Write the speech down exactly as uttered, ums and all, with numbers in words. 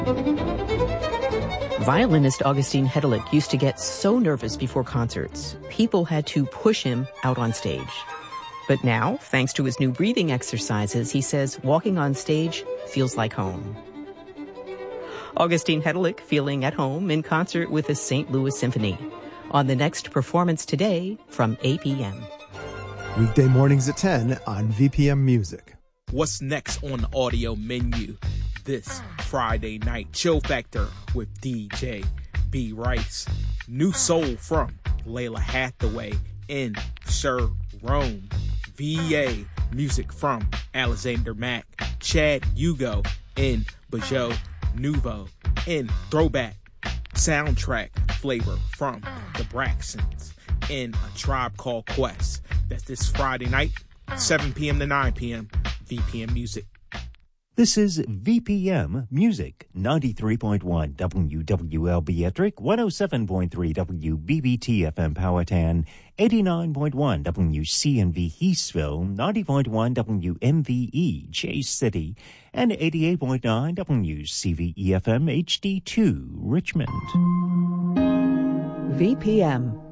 Violinist Augustine Hedelick used to get so nervous before concerts, people had to push him out on stage. But now, thanks to his new breathing exercises, he says walking on stage feels like home. Augustine Hedelick feeling at home in concert with the Saint Louis Symphony on the next Performance Today from eight p.m. Weekday mornings at ten on V P M Music. What's next on the audio menu? This Friday night, Chill Factor with D J B. Rice. New soul from Layla Hathaway in Sir Rome. V A music from Alexander Mack. Chad Hugo in Bajo Nouveau. In Throwback soundtrack flavor from the Braxtons. In A Tribe Called Quest. That's this Friday night, seven p.m. to nine p.m. V P M Music. This is V P M Music, ninety-three point one W W L Beatric, one oh seven point three W B B T F M Powhatan, eighty-nine point one W C N V Eastville, ninety point one W M V E Chase City, and eighty-eight point nine W C V E F M H D two Richmond. V P M